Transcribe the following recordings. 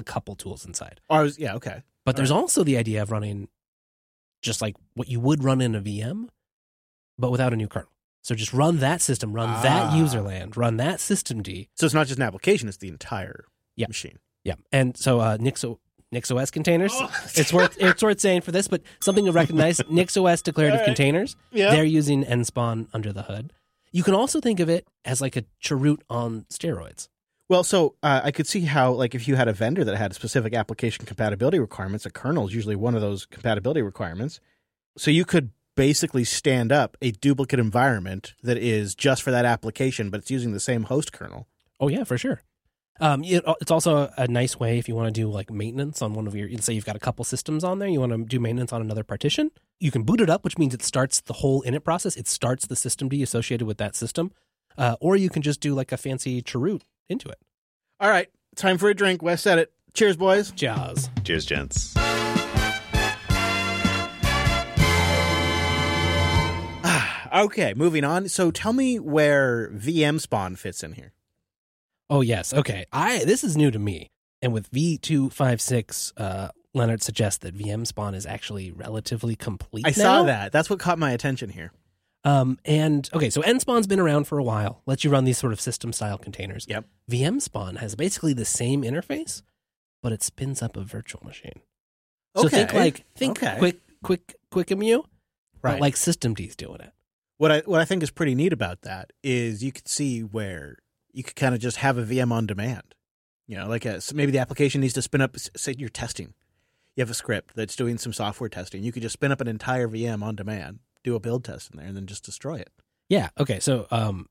couple tools inside. Yeah, okay. But there's also the idea of running just like what you would run in a VM, but without a new kernel. So just run that system, run that userland, run that systemd. So it's not just an application; it's the entire machine. Yeah, and so NixOS containers. It's worth saying for this, but something to recognize: NixOS declarative containers. Yeah. They're using NSpawn under the hood. You can also think of it as like a cheroot on steroids. Well, so I could see how, like, if you had a vendor that had specific application compatibility requirements, a kernel is usually one of those compatibility requirements. So you could basically stand up a duplicate environment that is just for that application, but it's using the same host kernel. Oh, yeah, for sure. It's also a nice way if you want to do like maintenance on one of your, say you've got a couple systems on there, you want to do maintenance on another partition. You can boot it up, which means it starts the whole init process. It starts the systemd associated with that system. Or you can just do like a fancy cheroot into it. All right, time for a drink. Wes said it. Cheers, boys. Jaws. Cheers, gents. Okay, moving on. So tell me where VM spawn fits in here. Oh, yes. Okay. This is new to me. And with V256, Leonard suggests that VM spawn is actually relatively complete I now. saw that. That's what caught my attention here. And okay, so NSpawn's been around for a while. Lets you run these sort of system style containers. Yep. VM spawn has basically the same interface, but it spins up a virtual machine. So Okay. think Okay. QuickEmu, Right. but like systemd's doing it. What I think is pretty neat about that is you could see where you could kind of just have a VM on demand. You know, like maybe the application needs to spin up, say you're testing. You have a script that's doing some software testing. You could just spin up an entire VM on demand, do a build test in there, and then just destroy it. Yeah. Okay. So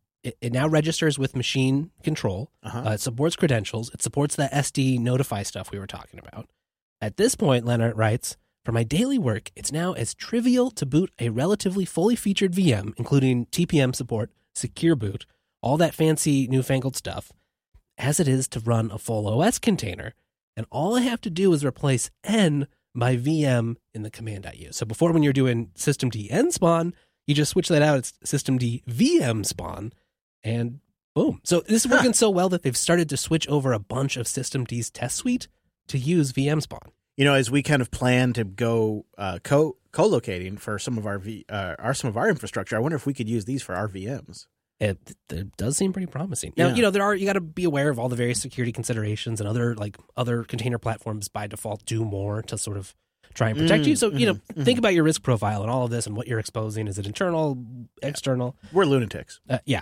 it now registers with machine control. It supports credentials. It supports that SD notify stuff we were talking about. At this point, Leonard writes, for my daily work, it's now as trivial to boot a relatively fully featured VM, including TPM support, secure boot, all that fancy newfangled stuff, as it is to run a full OS container. And all I have to do is replace N by VM in the command.u. So before, when you're doing systemd nspawn, you just switch that out. It's systemd VM spawn, and boom. So this is working so well that they've started to switch over a bunch of systemd's test suite to use VM spawn. You know, as we kind of plan to go co-locating for some of our infrastructure, I wonder if we could use these for our VMs. It does seem pretty promising. Now, you know, you got to be aware of all the various security considerations, and other container platforms by default do more to sort of try and protect you. So, think about your risk profile and all of this and what you're exposing. Is it internal, external? We're lunatics. Yeah.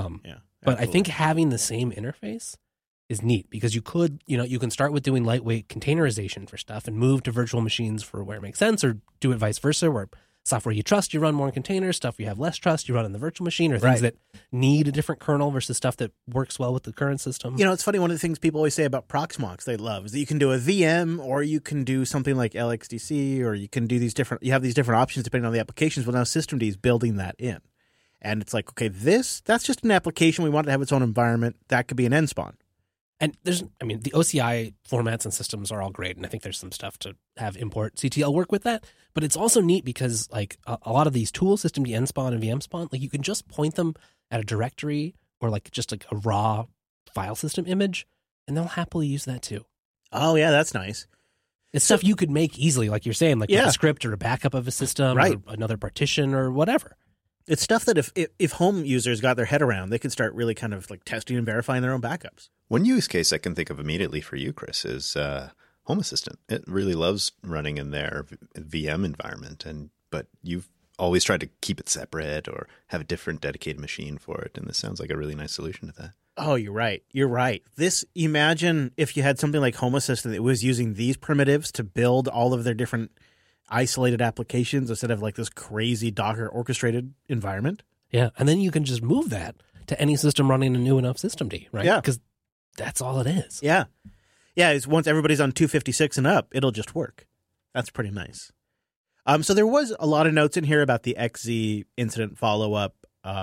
But I think having the same interface is neat because you can start with doing lightweight containerization for stuff and move to virtual machines for where it makes sense, or do it vice versa, where software you trust, you run more in containers. Stuff you have less trust, you run in the virtual machine, or things that need a different kernel versus stuff that works well with the current system. You know, it's funny. One of the things people always say about Proxmox they love is that you can do a VM, or you can do something like LXDC, or you can do you have these different options depending on the applications. Well, now systemd is building that in. And it's like, okay, that's just an application. We want it to have its own environment. That could be an NSpawn. And the OCI formats and systems are all great, and I think there's some stuff to have import CTL work with that. But it's also neat because like a lot of these tools, systemd nspawn and vmspawn, like you can just point them at a directory or like just like a raw file system image, and they'll happily use that too. Oh yeah, that's nice. It's stuff you could make easily, like you're saying, like with a script or a backup of a system, or another partition or whatever. It's stuff that if home users got their head around, they could start really kind of like testing and verifying their own backups. One use case I can think of immediately for you, Chris, is Home Assistant. It really loves running in their VM environment, but you've always tried to keep it separate or have a different dedicated machine for it, and this sounds like a really nice solution to that. Oh, you're right. You're right. Imagine if you had something like Home Assistant that was using these primitives to build all of their different isolated applications instead of like this crazy Docker orchestrated environment. Yeah, and then you can just move that to any system running a new enough systemd, right? Yeah. Because that's all it is. Yeah. Yeah, it's once everybody's on 256 and up, it'll just work. That's pretty nice. So there was a lot of notes in here about the XZ incident follow-up,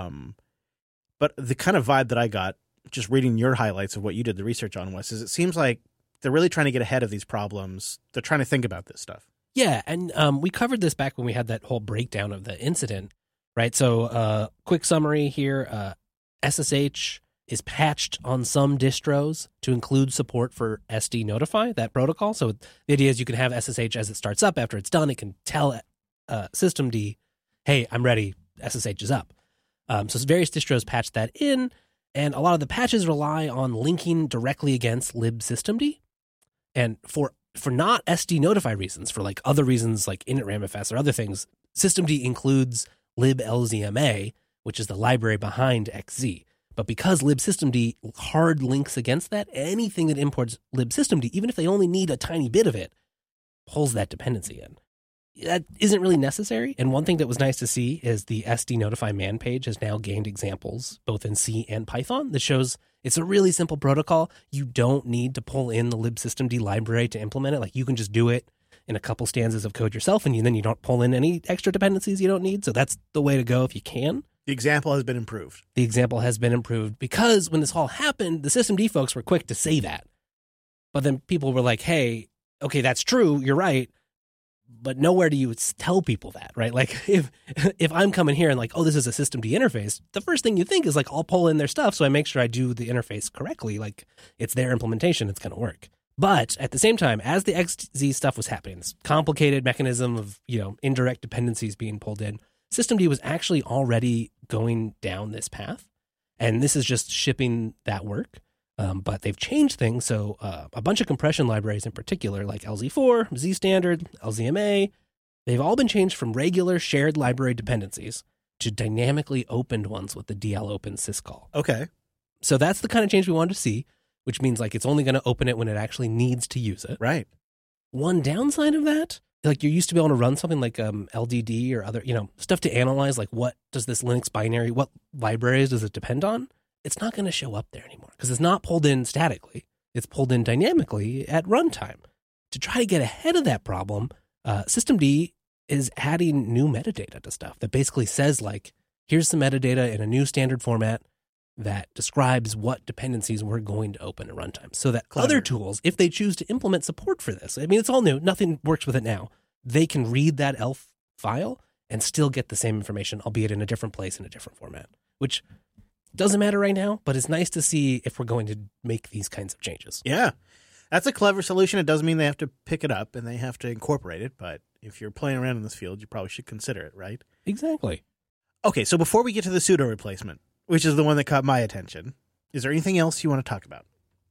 but the kind of vibe that I got, just reading your highlights of what you did the research on, Wes, is it seems like they're really trying to get ahead of these problems. They're trying to think about this stuff. Yeah, and we covered this back when we had that whole breakdown of the incident, right? So quick summary here, SSH is patched on some distros to include support for SD Notify, that protocol. So the idea is you can have SSH as it starts up. After it's done, it can tell systemd, hey, I'm ready, SSH is up. So various distros patch that in, and a lot of the patches rely on linking directly against libsystemd. And for not SD Notify reasons, for like other reasons like initramfs or other things, systemd includes libLZMA, which is the library behind XZ. But because libsystemd hard links against that, anything that imports libsystemd, even if they only need a tiny bit of it, pulls that dependency in. That isn't really necessary. And one thing that was nice to see is the SD Notify man page has now gained examples both in C and Python that shows it's a really simple protocol. You don't need to pull in the libsystemd library to implement it. Like you can just do it in a couple stanzas of code yourself, and then you don't pull in any extra dependencies you don't need. So that's the way to go if you can. The example has been improved. The example has been improved because when this all happened, the systemd folks were quick to say that. But then people were like, hey, okay, that's true. You're right. But nowhere do you tell people that, right? Like if I'm coming here and like, oh, this is a systemd interface, the first thing you think is like, I'll pull in their stuff so I make sure I do the interface correctly. Like it's their implementation. It's going to work. But at the same time, as the XZ stuff was happening, this complicated mechanism of, indirect dependencies being pulled in, systemd was actually already going down this path. And this is just shipping that work. But they've changed things. So a bunch of compression libraries in particular, like LZ4, ZStandard, LZMA, they've all been changed from regular shared library dependencies to dynamically opened ones with the DLOpen syscall. Okay. So that's the kind of change we wanted to see, which means like it's only going to open it when it actually needs to use it. Right. One downside of that, like you used to be able to run something like LDD or other, stuff to analyze like what does this Linux binary, what libraries does it depend on? It's not going to show up there anymore because it's not pulled in statically. It's pulled in dynamically at runtime. To try to get ahead of that problem, systemd is adding new metadata to stuff that basically says like, here's some metadata in a new standard format that describes what dependencies we're going to open at runtime. So that other tools, if they choose to implement support for this, I mean, it's all new. Nothing works with it now. They can read that ELF file and still get the same information, albeit in a different place in a different format, which doesn't matter right now, but it's nice to see if we're going to make these kinds of changes. Yeah. That's a clever solution. It doesn't mean they have to pick it up and they have to incorporate it, but if you're playing around in this field, you probably should consider it, right? Exactly. Okay, so before we get to the sudo replacement, which is the one that caught my attention, is there anything else you want to talk about?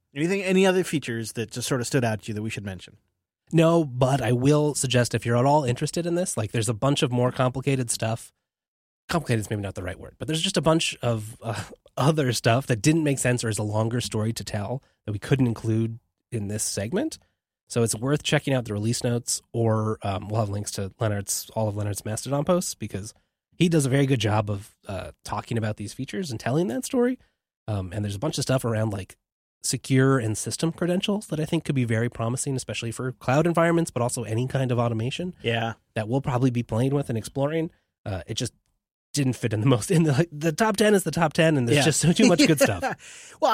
Any other features that just sort of stood out to you that we should mention? No, but I will suggest if you're at all interested in this, like there's a bunch of more complicated stuff. Complicated is maybe not the right word, but there's just a bunch of other stuff that didn't make sense or is a longer story to tell that we couldn't include in this segment. So it's worth checking out the release notes, or we'll have links to all of Leonard's Mastodon posts because he does a very good job of talking about these features and telling that story. And there's a bunch of stuff around like secure and system credentials that I think could be very promising, especially for cloud environments, but also any kind of automation. Yeah, that we'll probably be playing with and exploring. It just didn't fit in the top 10 is the top 10, and there's just so too much good stuff. Well,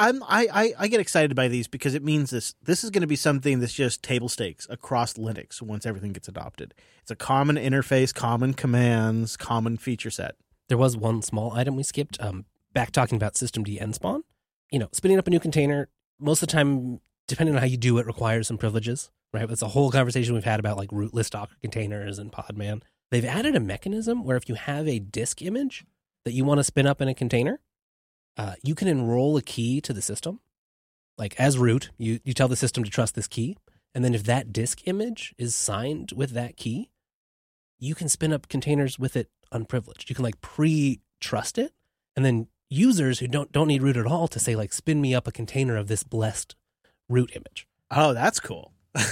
I get excited by these because it means this is going to be something that's just table stakes across Linux once everything gets adopted. It's a common interface, common commands, common feature set. There was one small item we skipped. Back talking about systemd nspawn. Spinning up a new container, most of the time, depending on how you do it, requires some privileges, right? It's a whole conversation we've had about like rootless Docker containers and Podman. They've added a mechanism where if you have a disk image that you want to spin up in a container, you can enroll a key to the system. Like as root, you tell the system to trust this key. And then if that disk image is signed with that key, you can spin up containers with it unprivileged. You can like pre-trust it. And then users who don't need root at all to say like, spin me up a container of this blessed root image. Oh, that's cool.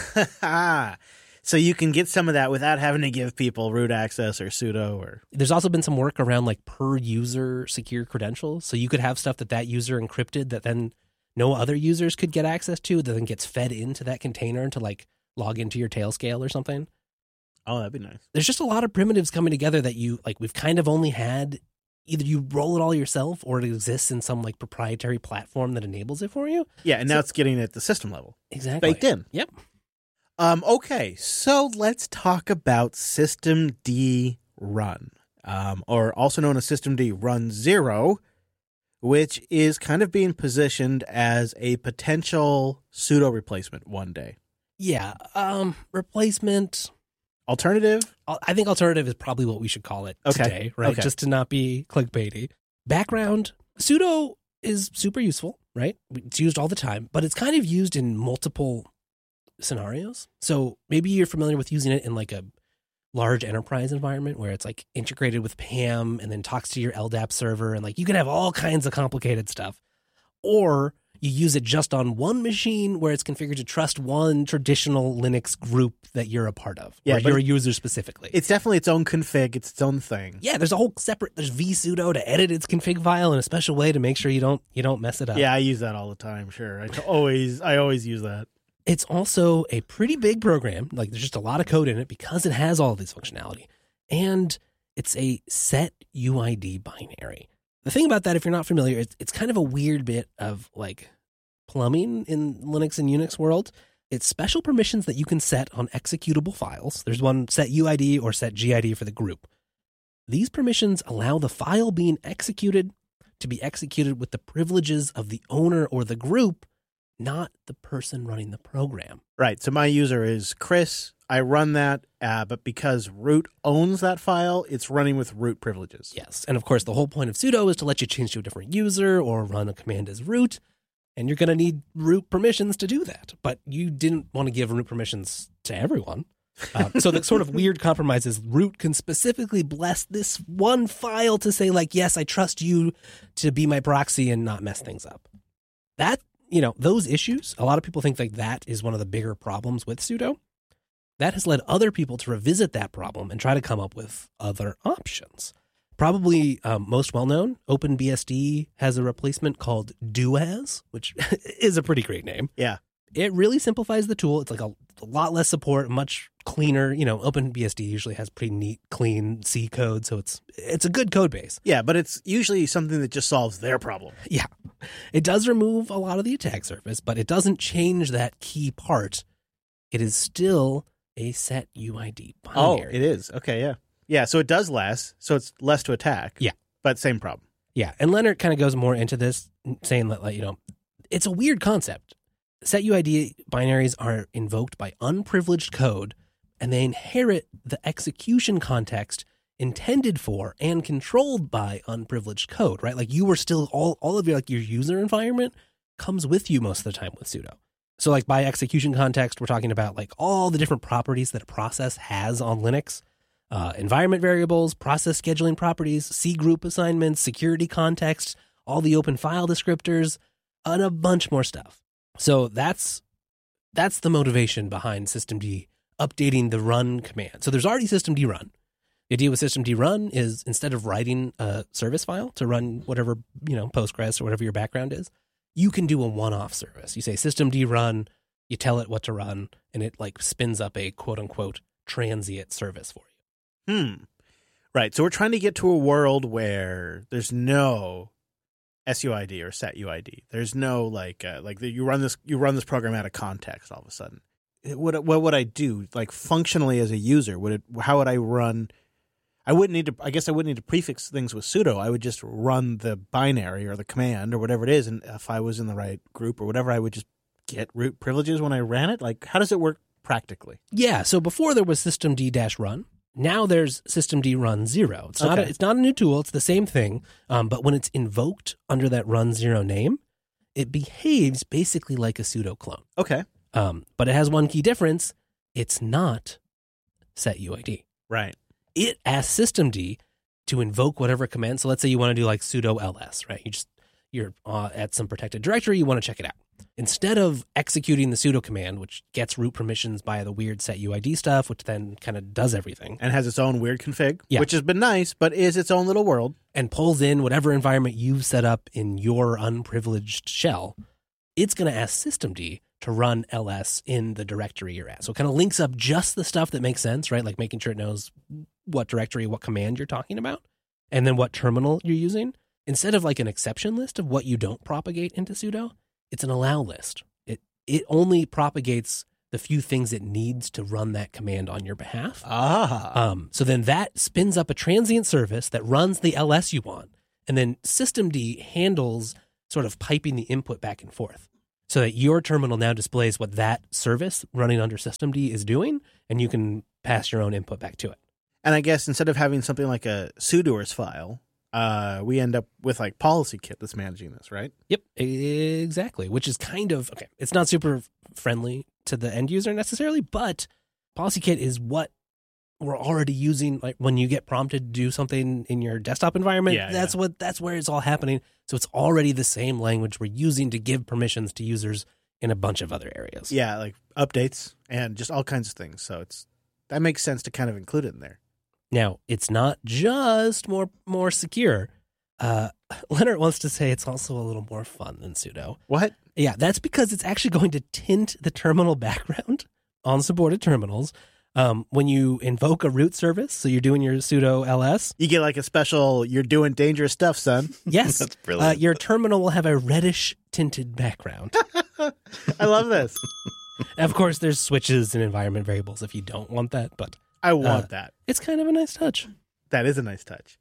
So you can get some of that without having to give people root access or sudo or... There's also been some work around like per user secure credentials. So you could have stuff that user encrypted that then no other users could get access to that then gets fed into that container to like log into your Tailscale or something. Oh, that'd be nice. There's just a lot of primitives coming together that we've kind of only had either you roll it all yourself or it exists in some like proprietary platform that enables it for you. Yeah, and now it's getting at the system level. Exactly. Baked in. Yep. Okay, so let's talk about systemd run, or also known as systemd run 0, which is kind of being positioned as a potential sudo replacement one day. Yeah. Replacement. Alternative? I think alternative is probably what we should call it today, right? Okay. Just to not be clickbaity. Background, sudo is super useful, right? It's used all the time, but it's kind of used in multiple scenarios. So maybe you're familiar with using it in like a large enterprise environment where it's like integrated with PAM and then talks to your LDAP server, and like you can have all kinds of complicated stuff. Or you use it just on one machine where it's configured to trust one traditional Linux group that you're a part of, or you're a user specifically. It's definitely its own config, it's its own thing. Yeah, there's a whole separate, there's vsudo to edit its config file in a special way to make sure you don't mess it up. Yeah, I use that all the time, sure. I always use that. It's also a pretty big program. Like there's just a lot of code in it because it has all of this functionality. And it's a set UID binary. The thing about that, if you're not familiar, it's kind of a weird bit of like plumbing in Linux and Unix world. It's special permissions that you can set on executable files. There's one set UID or set GID for the group. These permissions allow the file being executed to be executed with the privileges of the owner or the group, not the person running the program. Right. So my user is Chris. I run that, but because root owns that file, it's running with root privileges. Yes. And of course, the whole point of sudo is to let you change to a different user or run a command as root. And you're going to need root permissions to do that. But you didn't want to give root permissions to everyone. So the sort of weird compromise is root can specifically bless this one file to say, like, yes, I trust you to be my proxy and not mess things up. That, those issues, a lot of people think like that is one of the bigger problems with sudo. That has led other people to revisit that problem and try to come up with other options. Probably most well-known, OpenBSD has a replacement called doas, which is a pretty great name. Yeah. It really simplifies the tool. It's like a lot less support, much cleaner. OpenBSD usually has pretty neat, clean C code, so it's a good code base. Yeah, but it's usually something that just solves their problem. Yeah. It does remove a lot of the attack surface, but it doesn't change that key part. It is still a set UID binary. Oh, it is. Okay, yeah. Yeah, so it does less, so it's less to attack. Yeah. But same problem. Yeah, and Leonard kind of goes more into this, saying that, it's a weird concept. Set UID binaries are invoked by unprivileged code, and they inherit the execution context intended for and controlled by unprivileged code, right? Like you were still, all of your user environment comes with you most of the time with sudo. So like by execution context, we're talking about like all the different properties that a process has on Linux. Environment variables, process scheduling properties, C group assignments, security context, all the open file descriptors, and a bunch more stuff. So that's the motivation behind systemd updating the run command. So there's already systemd run. The idea with systemd run is instead of writing a service file to run whatever, Postgres or whatever your background is, you can do a one-off service. You say systemd run, you tell it what to run, and it like spins up a quote-unquote transient service for you. Right. So we're trying to get to a world where there's no SUID or set UID. There's no you run this program out of context all of a sudden. What would I do? Like functionally as a user, how would I run? I wouldn't need to prefix things with sudo. I would just run the binary or the command or whatever it is, and if I was in the right group or whatever, I would just get root privileges when I ran it. Like how does it work practically? Yeah. So before there was systemd-run. Now there's systemd run 0. It's not a new tool. It's the same thing. But when it's invoked under that run 0 name, it behaves basically like a sudo clone. Okay. But it has one key difference. It's not set UID. Right. It asks systemd to invoke whatever command. So let's say you want to do like sudo ls, right? You're at some protected directory. You want to check it out. Instead of executing the sudo command, which gets root permissions by the weird set UID stuff, which then kind of does everything. And has its own weird config, yeah. Which has been nice, but is its own little world. And pulls in whatever environment you've set up in your unprivileged shell, it's going to ask systemd to run ls in the directory you're at. So it kind of links up just the stuff that makes sense, right? Like making sure it knows what directory, what command you're talking about, and then what terminal you're using. Instead of like an exception list of what you don't propagate into sudo, it's an allow list. It only propagates the few things it needs to run that command on your behalf. So then that spins up a transient service that runs the ls you want, And then systemd handles sort of piping the input back and forth so that your terminal now displays what that service running under systemd is doing, and you can pass your own input back to it. And I guess instead of having something like a sudoers file, we end up with like PolicyKit that's managing this, right? Yep, exactly. Which is kind of, okay, it's not super friendly to the end user necessarily, but PolicyKit is what we're already using. Like when you get prompted to do something in your desktop environment, that's where it's all happening. So it's already the same language we're using to give permissions to users in a bunch of other areas. Yeah, like updates and just all kinds of things. So that makes sense to kind of include it in there. Now, it's not just more secure. Leonard wants to say it's also a little more fun than sudo. What? Yeah, that's because it's actually going to tint the terminal background on supported terminals when you invoke a root service. So you're doing your sudo ls. You get like a special, you're doing dangerous stuff, son. Yes. That's brilliant. Your terminal will have a reddish tinted background. I love this. And of course, there's switches and environment variables if you don't want that, but I want that. It's kind of a nice touch. That is a nice touch.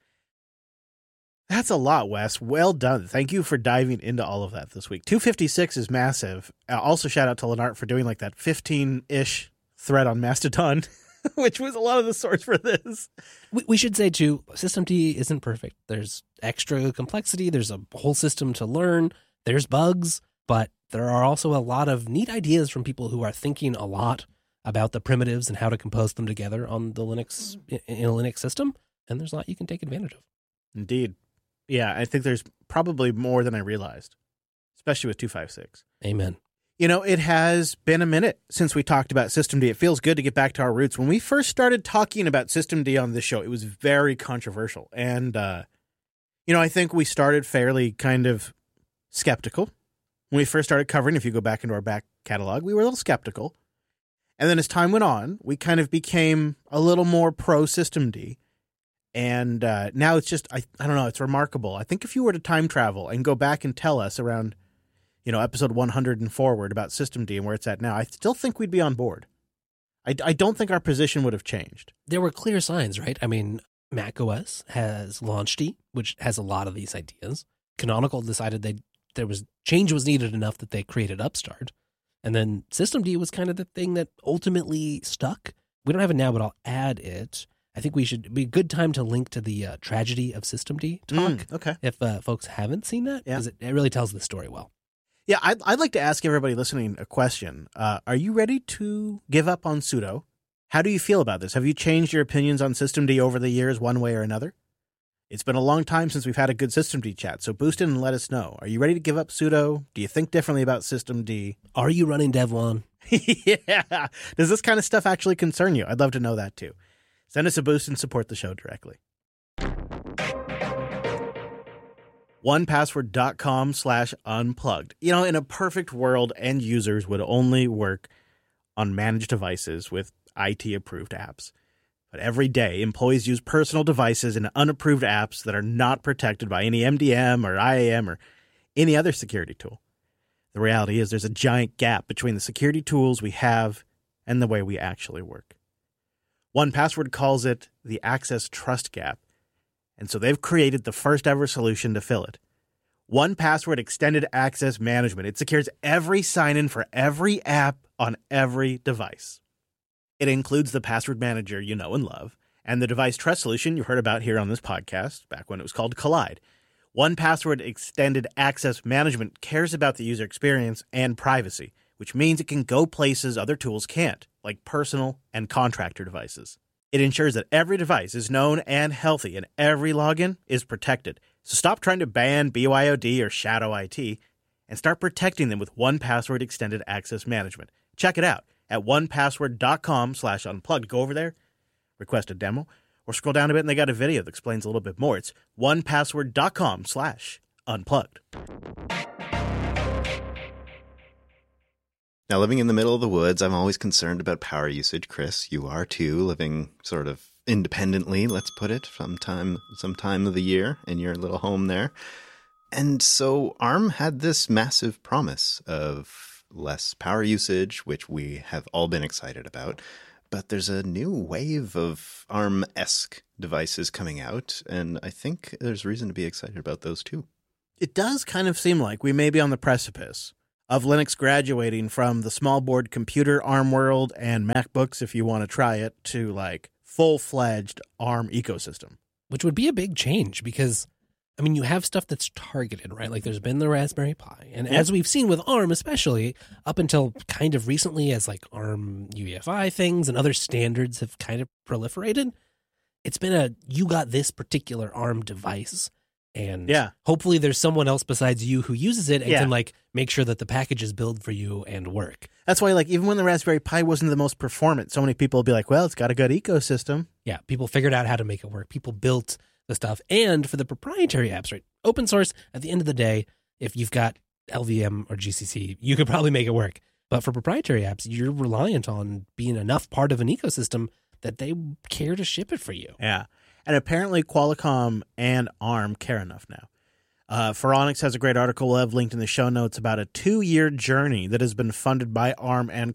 That's a lot, Wes. Well done. Thank you for diving into all of that this week. 256 is massive. Also, shout out to Lennart for doing like that 15-ish thread on Mastodon, which was a lot of the source for this. We should say, too, systemd isn't perfect. There's extra complexity. There's a whole system to learn. There's bugs, but there are also a lot of neat ideas from people who are thinking a lot about the primitives and how to compose them together on the Linux in a Linux system. And there's a lot you can take advantage of. Indeed. Yeah, I think there's probably more than I realized, especially with 256. Amen. You know, it has been a minute since we talked about systemd. It feels good to get back to our roots. When we first started talking about systemd on this show, it was very controversial. And, I think we started fairly kind of skeptical. When we first started covering, if you go back into our back catalog, we were a little skeptical. And then as time went on, we kind of became a little more pro-systemd. And now it's just, I don't know, it's remarkable. I think if you were to time travel and go back and tell us around, episode 100 and forward about systemd and where it's at now, I still think we'd be on board. I don't think our position would have changed. There were clear signs, right? I mean, macOS has Launchd, which has a lot of these ideas. Canonical decided change was needed enough that they created Upstart. And then systemd was kind of the thing that ultimately stuck. We don't have it now, but I'll add it. I think it'd be a good time to link to the tragedy of systemd talk. Okay. If folks haven't seen that, because it really tells the story well. Yeah, I'd like to ask everybody listening a question. Are you ready to give up on sudo? How do you feel about this? Have you changed your opinions on systemd over the years one way or another? It's been a long time since we've had a good systemd chat, so boost in and let us know. Are you ready to give up sudo? Do you think differently about systemd? Are you running Dev1? Yeah. Does this kind of stuff actually concern you? I'd love to know that too. Send us a boost and support the show directly. 1password.com/unplugged. In a perfect world, end users would only work on managed devices with IT-approved apps. But every day, employees use personal devices and unapproved apps that are not protected by any MDM or IAM or any other security tool. The reality is there's a giant gap between the security tools we have and the way we actually work. 1Password calls it the access trust gap, and so they've created the first ever solution to fill it. 1Password Extended Access Management. It secures every sign-in for every app on every device. It includes the password manager you know and love, and the device trust solution you heard about here on this podcast, back when it was called Collide. 1Password Extended Access Management cares about the user experience and privacy, which means it can go places other tools can't, like personal and contractor devices. It ensures that every device is known and healthy, and every login is protected. So stop trying to ban BYOD or shadow IT, and start protecting them with 1Password Extended Access Management. Check it out at 1password.com/unplugged. Go over there, request a demo, or scroll down a bit and they got a video that explains a little bit more. It's 1password.com/unplugged. Now, living in the middle of the woods, I'm always concerned about power usage. Chris, you are too, living sort of independently, let's put it, some time of the year in your little home there. And so ARM had this massive promise of less power usage, which we have all been excited about. But there's a new wave of ARM-esque devices coming out, and I think there's reason to be excited about those too. It does kind of seem like we may be on the precipice of Linux graduating from the small board computer ARM world and MacBooks, if you want to try it, to like full-fledged ARM ecosystem. Which would be a big change because, I mean, you have stuff that's targeted, right? Like there's been the Raspberry Pi. And as we've seen with ARM, especially up until kind of recently as like ARM UEFI things and other standards have kind of proliferated, it's been you got this particular ARM device. And hopefully there's someone else besides you who uses it and can like make sure that the packages build for you and work. That's why like even when the Raspberry Pi wasn't the most performant, so many people will be like, well, it's got a good ecosystem. Yeah, people figured out how to make it work. People built the stuff. And for the proprietary apps, right? Open source, at the end of the day, if you've got LVM or GCC, you could probably make it work. But for proprietary apps, you're reliant on being enough part of an ecosystem that they care to ship it for you. Yeah. And apparently Qualcomm and ARM care enough now. Phoronix has a great article we'll have linked in the show notes about a 2-year journey that has been funded by ARM and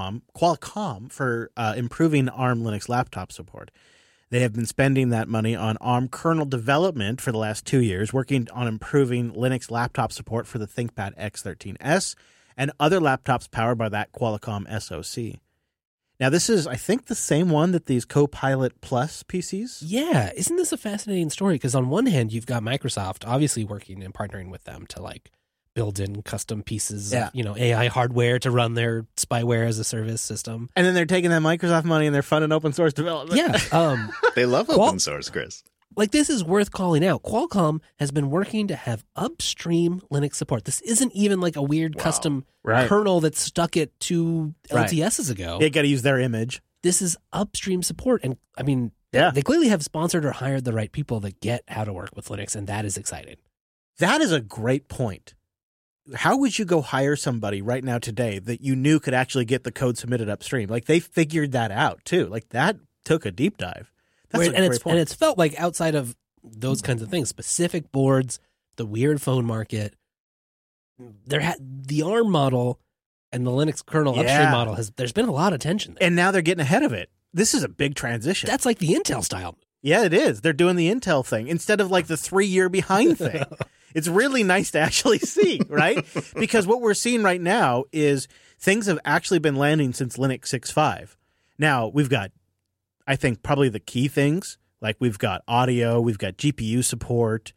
Qualcomm for improving ARM Linux laptop support. They have been spending that money on ARM kernel development for the last 2 years, working on improving Linux laptop support for the ThinkPad X13S and other laptops powered by that Qualcomm SoC. Now, this is, I think, the same one that these Copilot Plus PCs? Yeah. Isn't this a fascinating story? Because on one hand, you've got Microsoft obviously working and partnering with them to like build in custom pieces of, AI hardware to run their spyware as a service system. And then they're taking that Microsoft money and they're funding open source development. Yeah. They love open source, Chris. Like, this is worth calling out. Qualcomm has been working to have upstream Linux support. This isn't even like a weird custom kernel that stuck it to LTSs ago. They got to use their image. This is upstream support. And I mean, they clearly have sponsored or hired the right people that get how to work with Linux, and that is exciting. That is a great point. How would you go hire somebody right now today that you knew could actually get the code submitted upstream? Like, they figured that out, too. Like, that took a deep dive. And it's felt like outside of those kinds of things, specific boards, the weird phone market, the ARM model and the Linux kernel upstream model there's been a lot of tension there. And now they're getting ahead of it. This is a big transition. That's like the Intel style. Yeah, it is. They're doing the Intel thing instead of like the 3-year behind thing. It's really nice to actually see, right? Because what we're seeing right now is things have actually been landing since Linux 6.5. Now, we've got, I think, probably the key things, like we've got audio, we've got GPU support,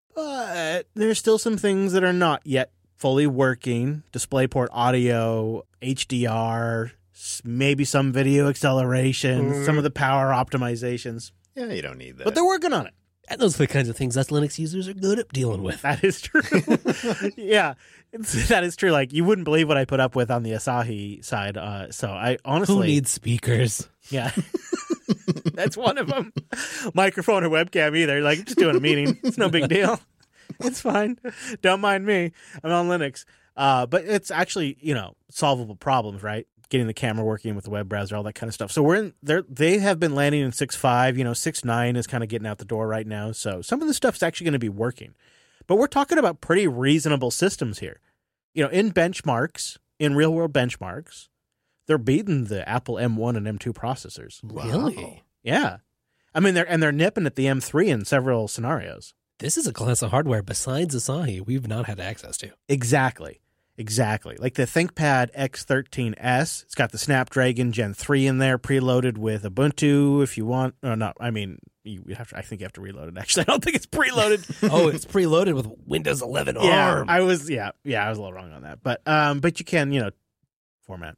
but there's still some things that are not yet fully working. DisplayPort audio, HDR, maybe some video acceleration, some of the power optimizations. Yeah, you don't need that. But they're working on it. And those are the kinds of things us Linux users are good at dealing with. That is true. Yeah, that is true. Like, you wouldn't believe what I put up with on the Asahi side. So I honestly... Who needs speakers? Yeah. That's one of them. Microphone or webcam either. Like, just doing a meeting. It's no big deal. It's fine. Don't mind me. I'm on Linux. But it's actually, solvable problems, right? Getting the camera working with the web browser, all that kind of stuff. So we're in there. They have been landing in 6.5. 6.9 is kind of getting out the door right now. So some of the stuff is actually going to be working. But we're talking about pretty reasonable systems here. In benchmarks, in real world benchmarks, they're beating the Apple M1 and M2 processors. Really? Wow. Yeah. I mean, they're nipping at the M3 in several scenarios. This is a class of hardware besides Asahi we've not had access to. Exactly. Like the ThinkPad X13S, it's got the Snapdragon Gen 3 in there, preloaded with Ubuntu if you want. Oh, no, I mean, I think you have to reload it, actually. I don't think it's preloaded. Oh, it's preloaded with Windows 11 ARM. I was a little wrong on that. But you can, format.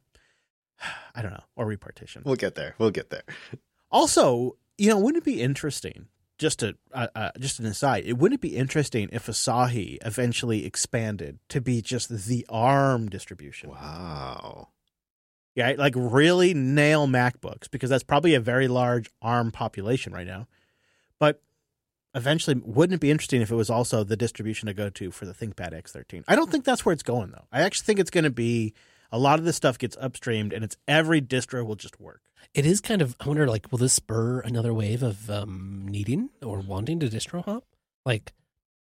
I don't know, or repartition. We'll get there. Also, wouldn't it be interesting, just an aside, wouldn't it be interesting if Asahi eventually expanded to be just the ARM distribution? Wow. Yeah, like really nail MacBooks, because that's probably a very large ARM population right now. But eventually, wouldn't it be interesting if it was also the distribution to go to for the ThinkPad X13? I don't think that's where it's going, though. I actually think it's going to be a lot of this stuff gets upstreamed, and it's every distro will just work. It is kind of, I wonder, like, will this spur another wave of needing or wanting to distro hop? Like,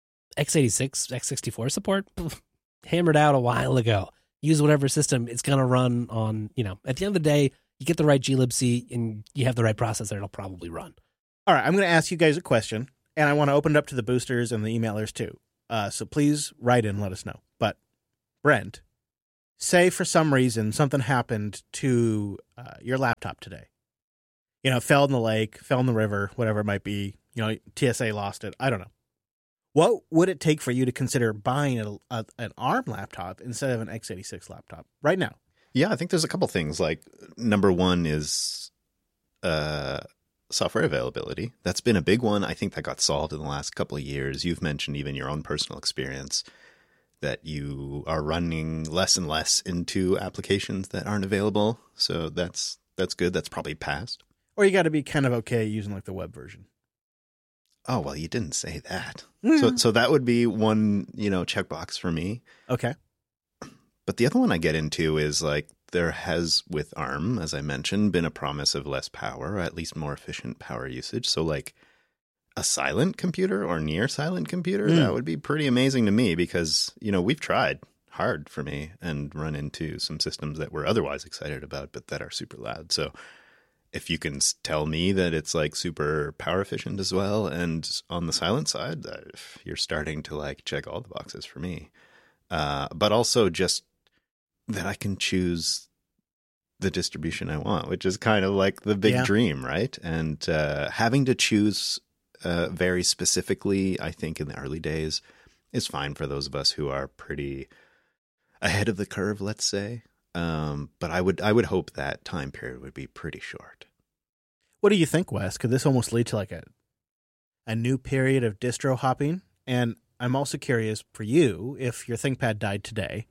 x86, x64 support, hammered out a while ago. Use whatever system it's going to run on, at the end of the day, you get the right glibc and you have the right processor, it'll probably run. All right, I'm going to ask you guys a question, and I want to open it up to the boosters and the emailers too. So please write in and let us know. But Brent, say for some reason something happened to your laptop today. You know, fell in the lake, fell in the river, whatever it might be. You know, TSA lost it. I don't know. What would it take for you to consider buying an ARM laptop instead of an x86 laptop right now? Yeah, I think there's a couple things. Like, number one is software availability. That's been a big one. I think that got solved in the last couple of years. You've mentioned even your own personal experience that you are running less and less into applications that aren't available. So that's good. That's probably passed. Or you got to be kind of okay using like the web version. Oh, well, you didn't say that. So that would be one, checkbox for me. Okay. But the other one I get into is like there has, with ARM, as I mentioned, been a promise of less power, or at least more efficient power usage. So like a silent computer or near silent computer, that would be pretty amazing to me because, we've tried hard for me and run into some systems that we're otherwise excited about, but that are super loud. So if you can tell me that it's like super power efficient as well, and on the silent side, you're starting to like check all the boxes for me. But also just that I can choose the distribution I want, which is kind of like the big dream, right? And having to choose very specifically, I think in the early days is fine for those of us who are pretty ahead of the curve, let's say. But I would hope that time period would be pretty short. What do you think, Wes? Could this almost lead to like a new period of distro hopping? And I'm also curious for you, if your ThinkPad died today,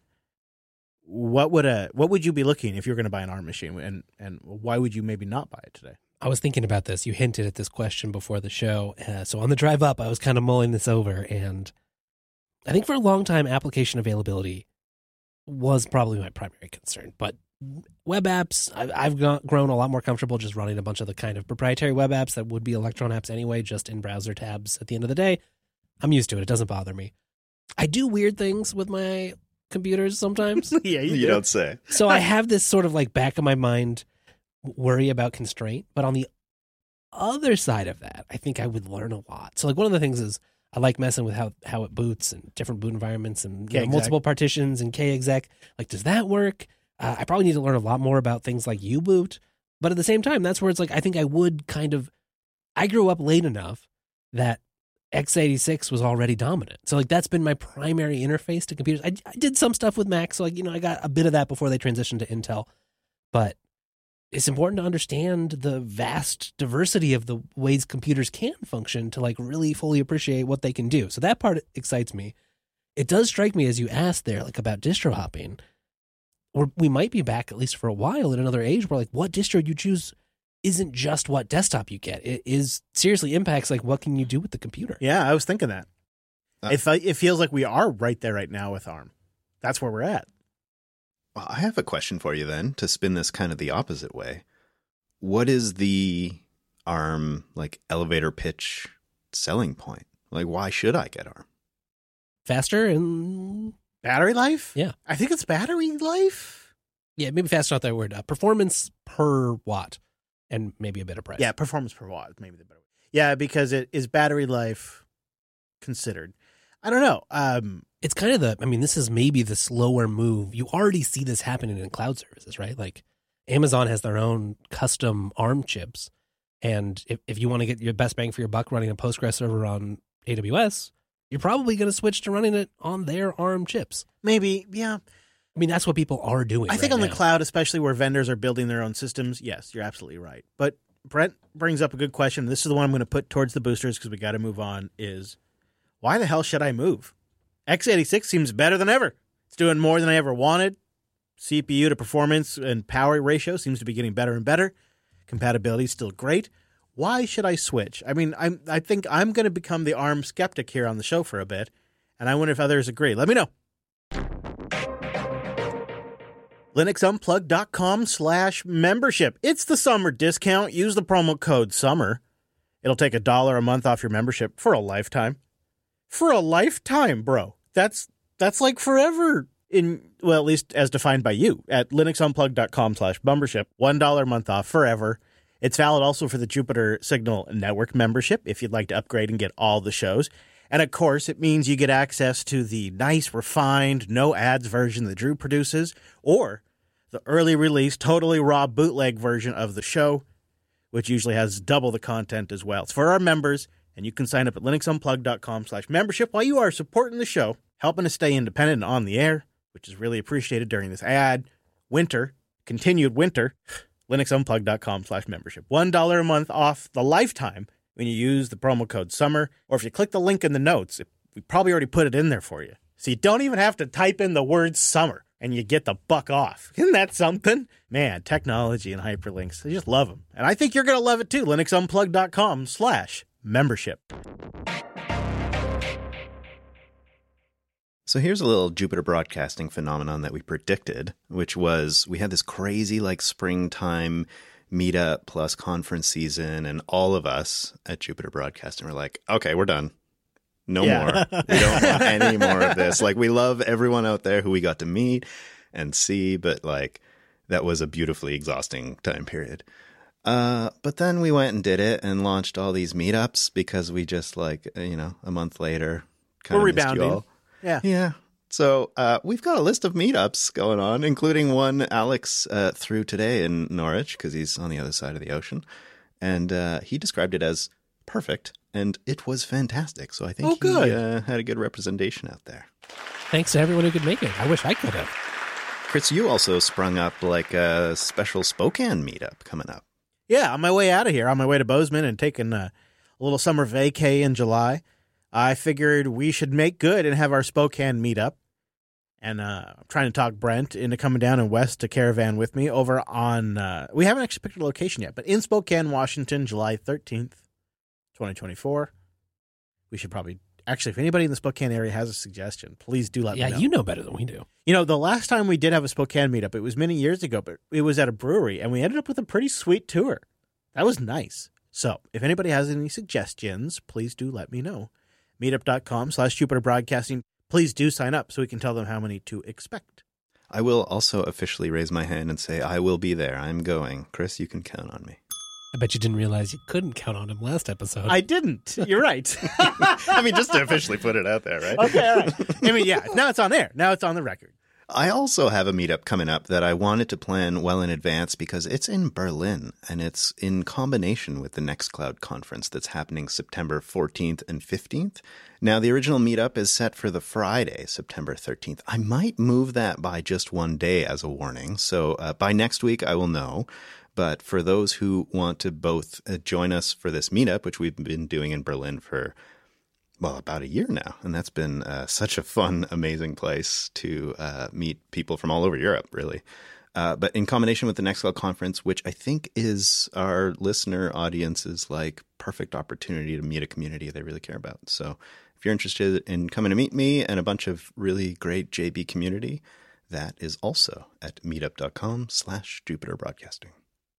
what would you be looking if you were going to buy an ARM machine, and why would you maybe not buy it today? I was thinking about this. You hinted at this question before the show. So on the drive up, I was kind of mulling this over, and I think for a long time, application availability was probably my primary concern. But web apps, I've grown a lot more comfortable just running a bunch of the kind of proprietary web apps that would be Electron apps anyway, just in browser tabs at the end of the day. I'm used to it. It doesn't bother me. I do weird things with my computers sometimes. Yeah, you don't say. So I have this sort of like back of my mind worry about constraint. But on the other side of that, I think I would learn a lot. So like one of the things is I like messing with how it boots and different boot environments and multiple partitions and kexec. Like, does that work? I probably need to learn a lot more about things like U-boot. But at the same time, that's where it's like, I think I would I grew up late enough that x86 was already dominant. So like that's been my primary interface to computers. I did some stuff with Mac. So like, I got a bit of that before they transitioned to Intel. But it's important to understand the vast diversity of the ways computers can function to like really fully appreciate what they can do. So that part excites me. It does strike me, as you asked there, like about distro hopping, or we might be back at least for a while in another age where like what distro you choose isn't just what desktop you get. It is seriously impacts like what can you do with the computer. Yeah, I was thinking that. It feels like we are right there right now with ARM. That's where we're at. Well, I have a question for you then to spin this kind of the opposite way. What is the ARM like elevator pitch selling point? Like, why should I get ARM? Faster and battery life? Yeah. I think it's battery life. Yeah, maybe fast, not that word. Performance per watt and maybe a bit of price. Yeah, performance per watt, maybe the better word. Yeah, because it is battery life considered. I don't know. It's kind of this is maybe the slower move. You already see this happening in cloud services, right? Like Amazon has their own custom ARM chips. And if you want to get your best bang for your buck running a Postgres server on AWS, you're probably going to switch to running it on their ARM chips. Maybe, yeah. That's what people are doing. I think right on now. the cloud, especially where vendors are building their own systems, yes, you're absolutely right. But Brent brings up a good question. This is the one I'm going to put towards the boosters because we got to move on, is why the hell should I move? x86 seems better than ever. It's doing more than I ever wanted. CPU to performance and power ratio seems to be getting better and better. Compatibility is still great. Why should I switch? I think I'm going to become the ARM skeptic here on the show for a bit, and I wonder if others agree. Let me know. LinuxUnplugged.com/membership. It's the summer discount. Use the promo code SUMMER. It'll take $1 a month off your membership for a lifetime. For a lifetime, bro. That's like forever. at least as defined by you, at linuxunplugged.com/membership. $1 a month off forever. It's valid also for the Jupiter Signal Network membership if you'd like to upgrade and get all the shows. And of course, it means you get access to the nice, refined, no ads version that Drew produces, or the early release, totally raw bootleg version of the show, which usually has double the content as well. It's for our members, and you can sign up at linuxunplugged.com/membership while you are supporting the show, helping us stay independent and on the air, which is really appreciated during this continued winter, linuxunplugged.com/membership. $1 a month off the lifetime when you use the promo code SUMMER, or if you click the link in the notes, we probably already put it in there for you. So you don't even have to type in the word summer, and you get the buck off. Isn't that something? Man, technology and hyperlinks, I just love them. And I think you're going to love it too. linuxunplugged.com/membership. So here's a little Jupiter Broadcasting phenomenon that we predicted, which was we had this crazy springtime meetup plus conference season, and all of us at Jupiter Broadcasting were like, okay, we're done. No more. We don't want any more of this. We love everyone out there who we got to meet and see, but that was a beautifully exhausting time period. But then we went and did it and launched all these meetups because we just a month later kind of rebounding. You all. Yeah. So we've got a list of meetups going on, including one Alex threw today in Norwich because he's on the other side of the ocean. And he described it as perfect, and it was fantastic. So I think he had a good representation out there. Thanks to everyone who could make it. I wish I could have. Chris, you also sprung up a special Spokane meetup coming up. Yeah, on my way out of here, on my way to Bozeman and taking a little summer vacay in July, I figured we should make good and have our Spokane meetup. And I'm trying to talk Brent into coming down and west to Caravan with me over on, we haven't actually picked a location yet, but in Spokane, Washington, July 13th, 2024. We should probably, actually, if anybody in the Spokane area has a suggestion, please do let me know. Yeah, you know better than we do. The last time we did have a Spokane meetup, it was many years ago, but it was at a brewery, and we ended up with a pretty sweet tour. That was nice. So if anybody has any suggestions, please do let me know. Meetup.com/Jupiter Broadcasting. Please do sign up so we can tell them how many to expect. I will also officially raise my hand and say I will be there. I'm going. Chris, you can count on me. I bet you didn't realize you couldn't count on him last episode. I didn't. You're right. Just to officially put it out there, right? Okay, all right. Now it's on there. Now it's on the record. I also have a meetup coming up that I wanted to plan well in advance because it's in Berlin, and it's in combination with the Nextcloud conference that's happening September 14th and 15th. Now, the original meetup is set for the Friday, September 13th. I might move that by just one day as a warning, so by next week I will know. But for those who want to both join us for this meetup, which we've been doing in Berlin for about a year now. And that's been such a fun, amazing place to meet people from all over Europe, really. But in combination with the Nextcloud conference, which I think is our listener audience's perfect opportunity to meet a community they really care about. So if you're interested in coming to meet me and a bunch of really great JB community, that is also at meetup.com/Jupiter Broadcasting.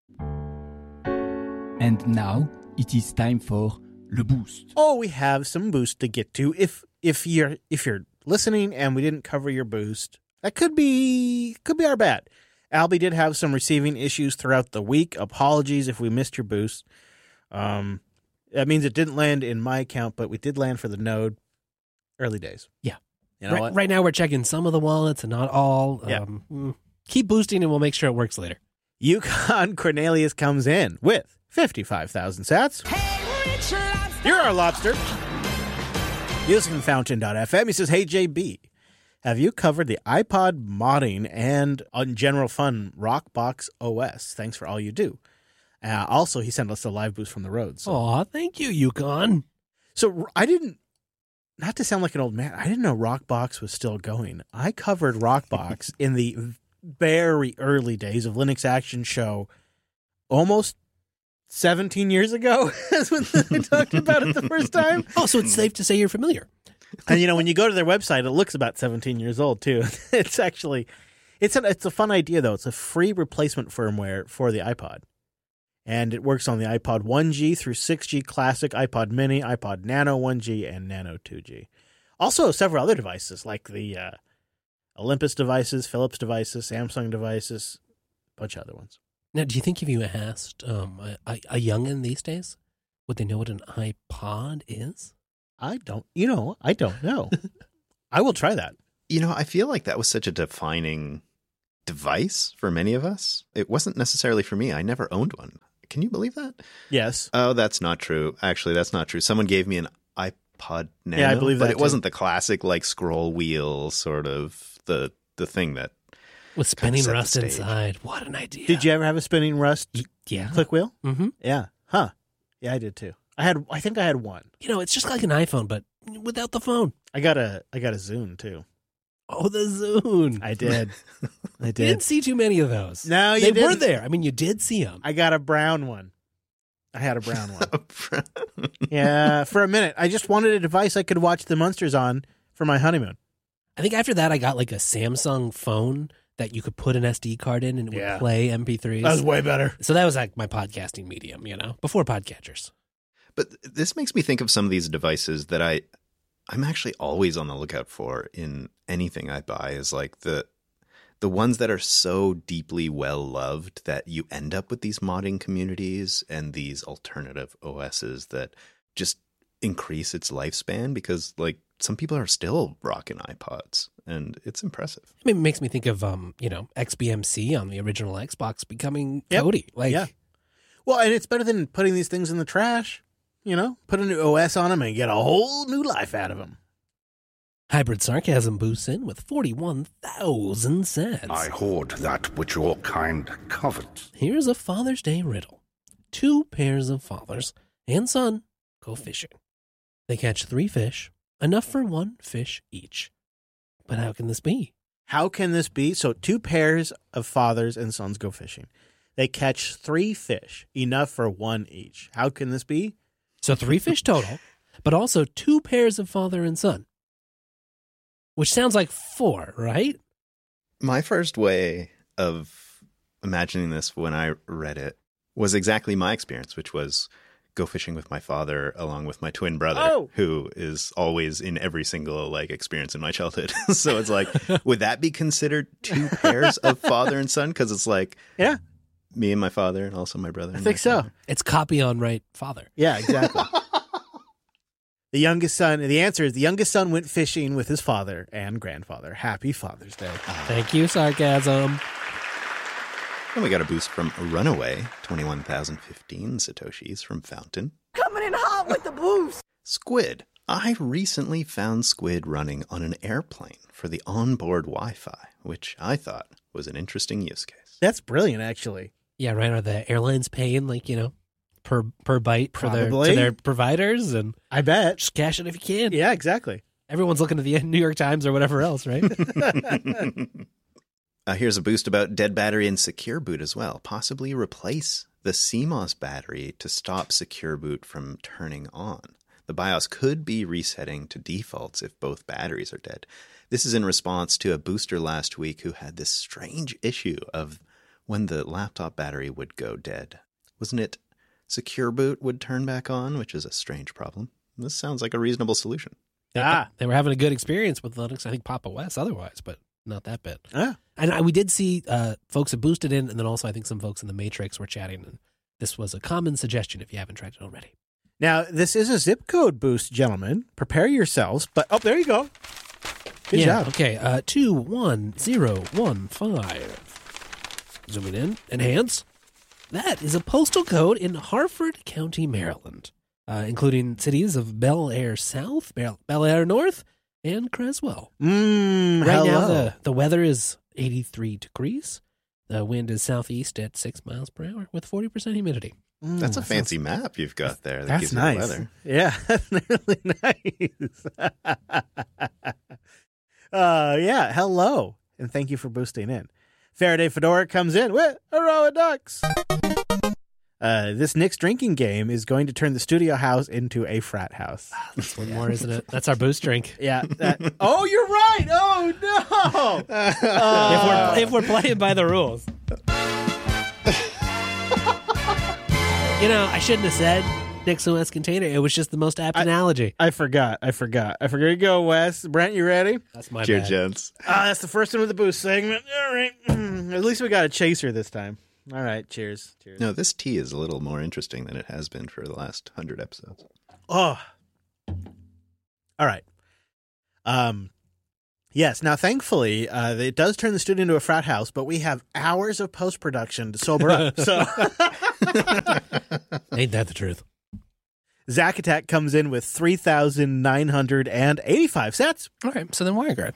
And now it is time for Le Boost. Oh, we have some boost to get to. If you're listening and we didn't cover your boost, that could be our bad. Albie did have some receiving issues throughout the week. Apologies if we missed your boost. That means it didn't land in my account, but we did land for the node. Early days. Yeah. You know right now we're checking some of the wallets and not all. Yeah. Keep boosting and we'll make sure it works later. Yukon Cornelius comes in with 55,000 sats. You're our lobster. Using fountain.fm, he says, hey, JB, have you covered the iPod modding and, in general fun, Rockbox OS? Thanks for all you do. Also, he sent us a live boost from the road. So. Aw, thank you, Yukon. So I didn't, not to sound like an old man, I didn't know Rockbox was still going. I covered Rockbox in the very early days of Linux Action Show, almost 17 years ago. That's when I talked about it the first time. Oh, so it's safe to say you're familiar. And when you go to their website, it looks about 17 years old too. It's actually, it's a fun idea though. It's a free replacement firmware for the iPod, and it works on the iPod 1G through 6G Classic, iPod Mini, iPod Nano 1G, and Nano 2G. Also, several other devices like the Olympus devices, Philips devices, Samsung devices, a bunch of other ones. Now, do you think if you asked a youngin' these days, would they know what an iPod is? I don't know. I will try that. I feel like that was such a defining device for many of us. It wasn't necessarily for me. I never owned one. Can you believe that? Yes. Oh, that's not true. Actually, that's not true. Someone gave me an iPod Nano. Yeah, I believe that but it too. wasn't the classic like scroll wheel sort of the thing that With spinning set the rust stage. inside. What an idea. Did you ever have a spinning rust Yeah. click wheel? Mm-hmm. Yeah. Huh. Yeah, I did too. I think I had one. It's just like an iPhone, but without the phone. I got a Zune too. Oh, the Zune. I did. I You did. didn't see too many of those. No, you they didn't. were there. I mean, you did see them. I got a brown one. I had a brown one. Yeah, for a minute. I just wanted a device I could watch the Munsters on for my honeymoon. I think after that, I got like a Samsung phone that you could put an SD card in and it would Yeah. play MP3s. That was way better. So that was like my podcasting medium, before podcatchers. But this makes me think of some of these devices that I'm actually always on the lookout for in anything I buy is like the ones that are so deeply well loved that you end up with these modding communities and these alternative OSs that just increase its lifespan because like some people are still rocking iPods and it's impressive. I mean, it makes me think of, XBMC on the original Xbox becoming Yep. Kodi. Like, Yeah. Well, and it's better than putting these things in the trash. Put a new OS on them and get a whole new life out of them. Hybrid Sarcasm boosts in with 41,000 cents. I hoard that which your kind covet. Here's a Father's Day riddle. 2 pairs of fathers and son go fishing. They catch 3 fish, enough for 1 fish each. But how can this be? How can this be? So 2 pairs of fathers and sons go fishing. They catch 3 fish, enough for 1 each. How can this be? So 3 fish total, but also 2 pairs of father and son. Which sounds like 4, right? My first way of imagining this when I read it was exactly my experience, which was go fishing with my father along with my twin brother, who is always in every single experience in my childhood. So it's like, would that be considered 2 pairs of father and son? Because it's like, Yeah, me and my father and also my brother. I and think my so. father. It's copy on right father. Yeah, exactly. The answer is the youngest son went fishing with his father and grandfather. Happy Father's Day. Thank you, Sarcasm. And we got a boost from Runaway, 21,015 Satoshis from Fountain. Coming in hot with the boost. Squid. I recently found Squid running on an airplane for the onboard Wi-Fi, which I thought was an interesting use case. That's brilliant, actually. Yeah, right. Are the airlines paying per byte for Probably. to their providers? And I bet. just cash it if you can. Yeah, exactly. Everyone's looking at the New York Times or whatever else, right? Here's a boost about dead battery and Secure Boot as well. Possibly replace the CMOS battery to stop Secure Boot from turning on. The BIOS could be resetting to defaults if both batteries are dead. This is in response to a booster last week who had this strange issue of when the laptop battery would go dead. Wasn't it Secure Boot would turn back on, which is a strange problem? This sounds like a reasonable solution. They were having a good experience with Linux. I think Pop! OS otherwise, but not that bit. Ah. And we did see folks that boosted in, and then also I think some folks in the Matrix were chatting. And this was a common suggestion if you haven't tried it already. Now, this is a zip code boost, gentlemen. Prepare yourselves. But, there you go. Good job. Okay, 21015. Zooming in. Enhance. That is a postal code in Harford County, Maryland, including cities of Bel Air South, Bel Air North, and Creswell. Right hello. now, the weather is 83 degrees. The wind is southeast at 6 miles per hour with 40% humidity. That's a fancy map you've got there. That That's gives you nice. the weather. Yeah, that's really nice. Yeah, hello. And thank you for boosting in. Faraday Fedora comes in with a row of ducks. This Nick's drinking game is going to turn the studio house into a frat house. That's one more, isn't it? That's our boost drink. Yeah. Oh, you're right. Oh, no. If we're playing by the rules. I shouldn't have said NixOS container. It was just the most apt analogy. I forgot. Here you go, Wes. Brent, you ready? That's my Cheers, bad. gents. That's the first one with the boost segment. All right. At least we got a chaser this time. All right. Cheers. No, this tea is a little more interesting than it has been for the last 100 episodes. Oh. All right. Yes. Now, thankfully, it does turn the studio into a frat house, but we have hours of post-production to sober up. So Ain't that the truth? Zack Attack comes in with 3,985 sets. Okay, so then WireGuard.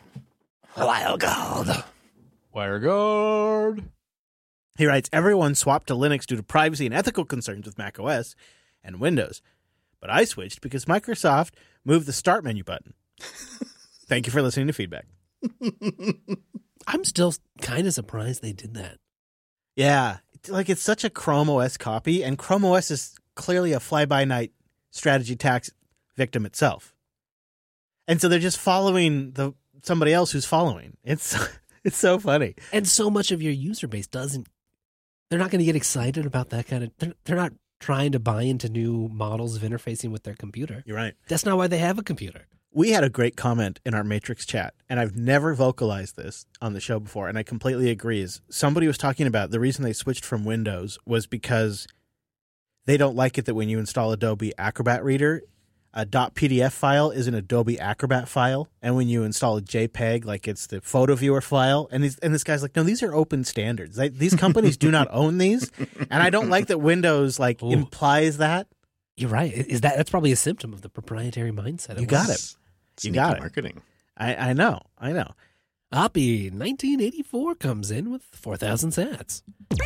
WireGuard. He writes, everyone swapped to Linux due to privacy and ethical concerns with macOS and Windows. But I switched because Microsoft moved the start menu button. Thank you for listening to feedback. I'm still kind of surprised they did that. Yeah. It's such a Chrome OS copy, and Chrome OS is clearly a fly-by-night strategy tax victim itself. And so they're just following somebody else who's following. It's so funny. And so much of your user base they're not going to get excited about that kind of, they're not trying to buy into new models of interfacing with their computer. You're right. That's not why they have a computer. We had a great comment in our Matrix chat, and I've never vocalized this on the show before, and I completely agree. Is somebody was talking about the reason they switched from Windows was because they don't like it that when you install Adobe Acrobat Reader, a .pdf file is an Adobe Acrobat file, and when you install a JPEG, like it's the photo viewer file, and this guy's like, no, these are open standards. These companies do not own these, and I don't like that Windows implies that. You're right. That's probably a symptom of the proprietary mindset. You got it. You got it. Marketing. I know. Oppie 1984 comes in with 4,000 sats.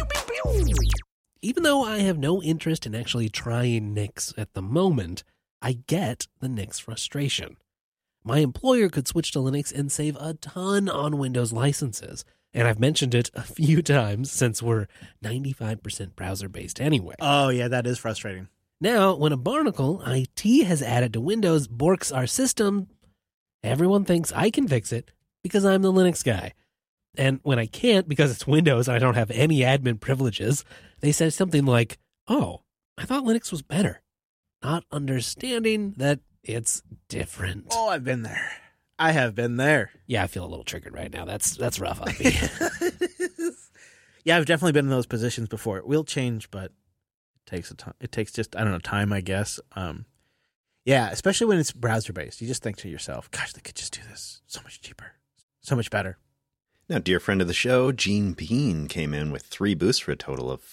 Even though I have no interest in actually trying Nix at the moment, I get the Nix frustration. My employer could switch to Linux and save a ton on Windows licenses, and I've mentioned it a few times since we're 95% browser-based anyway. Oh, yeah, that is frustrating. Now, when a Barnacle IT has added to Windows borks our system, everyone thinks I can fix it because I'm the Linux guy. And when I can't because it's Windows and I don't have any admin privileges, they say something like, oh, I thought Linux was better. Not understanding that it's different. Oh, I've been there. I have been there. Yeah, I feel a little triggered right now. That's rough, Oppie. Yeah, I've definitely been in those positions before. It will change, but it takes just, I don't know, time, I guess. Yeah, especially when it's browser-based. You just think to yourself, gosh, they could just do this so much cheaper, so much better. Now, dear friend of the show, Gene Bean came in with 3 boosts for a total of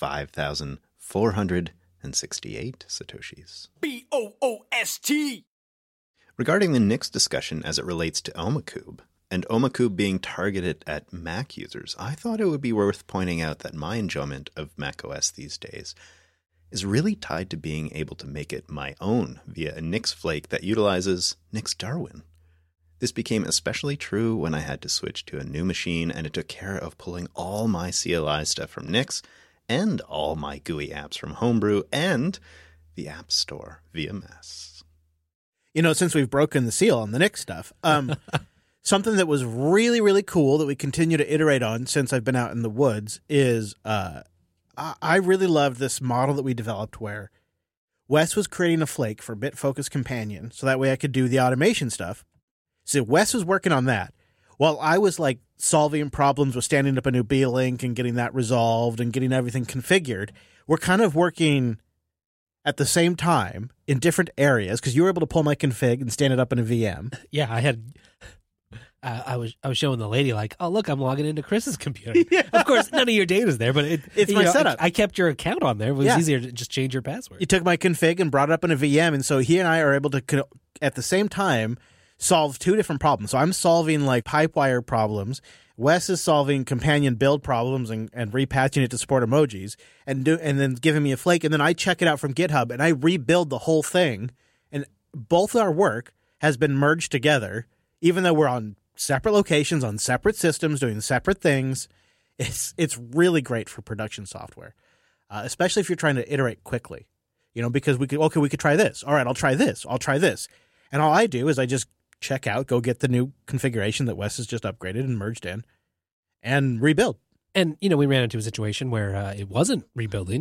5,468 Satoshis. BOOST. Regarding the Nix discussion as it relates to Omakube, and Omakube being targeted at Mac users, I thought it would be worth pointing out that my enjoyment of macOS these days is really tied to being able to make it my own via a Nix flake that utilizes Nix Darwin. This became especially true when I had to switch to a new machine, and it took care of pulling all my CLI stuff from Nix and all my GUI apps from Homebrew and the App Store via MES. You know, since we've broken the seal on the Nix stuff, something that was really, really cool that we continue to iterate on since I've been out in the woods is I really loved this model that we developed where Wes was creating a flake for BitFocus Companion so that way I could do the automation stuff. So Wes was working on that while I was like solving problems with standing up a new B-Link and getting that resolved and getting everything configured. We're kind of working at the same time in different areas because you were able to pull my config and stand it up in a VM. Yeah, I had... I was showing the lady like, oh, look, I'm logging into Chris's computer. Yeah. Of course, none of your data's there, but it's my setup. I kept your account on there. It was easier to just change your password. You took my config and brought it up in a VM, and so he and I are able to, at the same time, solve 2 different problems. So I'm solving like Pipewire problems. Wes is solving companion build problems and repatching it to support emojis and then giving me a flake. And then I check it out from GitHub and I rebuild the whole thing. And both our work has been merged together, even though we're on separate locations, on separate systems, doing separate things. It's really great for production software, especially if you're trying to iterate quickly. You know, because we could try this. All right, I'll try this. And all I do is I just check out, go get the new configuration that Wes has just upgraded and merged in, and rebuild. And, you know, we ran into a situation where it wasn't rebuilding,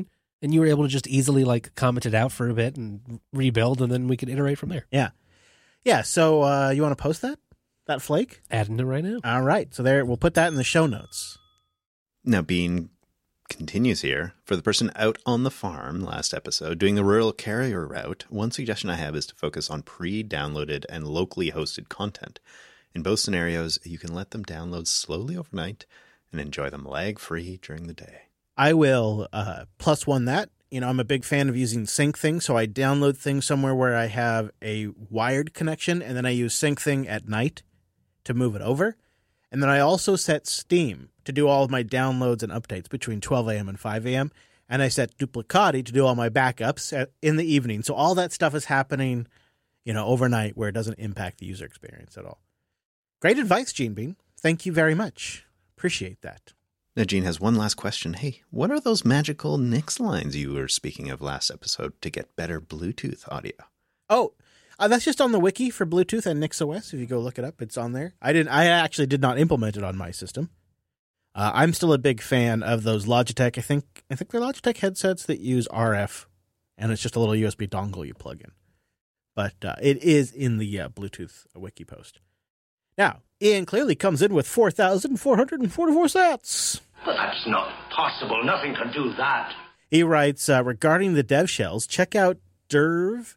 and you were able to just easily like comment it out for a bit and rebuild, and then we could iterate from there. Yeah. Yeah, so you want to post that flake? Adding it right now. All right, so there, we'll put that in the show notes. Now, Bean continues here. For the person out on the farm last episode doing the rural carrier route, one suggestion I have is to focus on pre-downloaded and locally hosted content. In both scenarios, you can let them download slowly overnight and enjoy them lag-free during the day. I will plus one that. You know, I'm a big fan of using SyncThing, so I download things somewhere where I have a wired connection, and then I use SyncThing at night to move it over. And then I also set Steam to do all of my downloads and updates between 12 a.m. and 5 a.m. And I set Duplicati to do all my backups in the evening. So all that stuff is happening, overnight where it doesn't impact the user experience at all. Great advice, Gene Bean. Thank you very much. Appreciate that. Now, Gene has one last question. Hey, what are those magical Nix lines you were speaking of last episode to get better Bluetooth audio? Oh, that's just on the wiki for Bluetooth and NixOS. If you go look it up, it's on there. I actually did not implement it on my system. I'm still a big fan of those Logitech. I think they're Logitech headsets that use RF, and it's just a little USB dongle you plug in. But it is in the Bluetooth wiki post. Now, Ian clearly comes in with 4,444 sats. But that's not possible. Nothing can do that. He writes, regarding the dev shells, check out Durev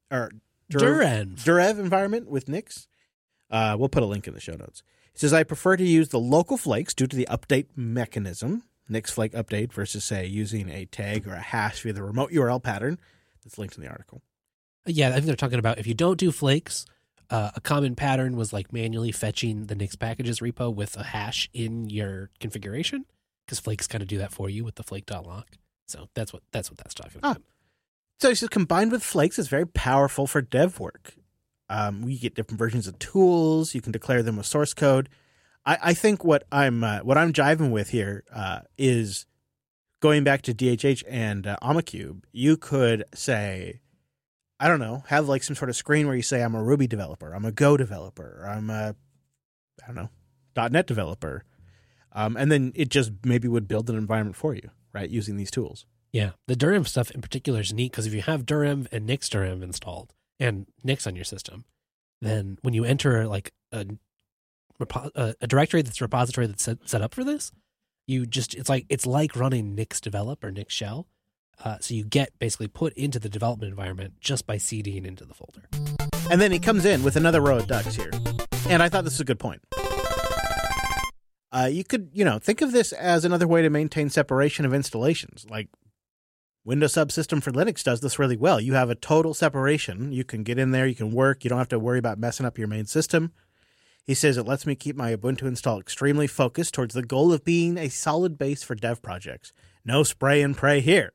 environment with Nix. We'll put a link in the show notes. It says, I prefer to use the local flakes due to the update mechanism. Nix flake update versus, say, using a tag or a hash via the remote URL pattern that's linked in the article. Yeah, I think they're talking about if you don't do flakes, a common pattern was like manually fetching the Nix packages repo with a hash in your configuration, because flakes kind of do that for you with the flake.lock. So that's what that's talking about. So he says combined with flakes, it's very powerful for dev work. We get different versions of tools. You can declare them with source code. I think what I'm jiving with here is going back to DHH and Omacube. You could say, I don't know, have like some sort of screen where you say, I'm a Ruby developer, I'm a Go developer, or I'm a, .NET developer. And then it just maybe would build an environment for you, right, using these tools. Yeah, the Durem stuff in particular is neat because if you have Durem and Nix Durem installed and Nix on your system, then when you enter like a directory that's a repository that's set up for this, it's like running Nix develop or Nix shell. So you get basically put into the development environment just by CDing into the folder. And then he comes in with another row of ducks here. And I thought this was a good point. You could, think of this as another way to maintain separation of installations. Like Windows Subsystem for Linux does this really well. You have a total separation. You can get in there, you can work. You don't have to worry about messing up your main system. He says it lets me keep my Ubuntu install extremely focused towards the goal of being a solid base for dev projects. No spray and pray here.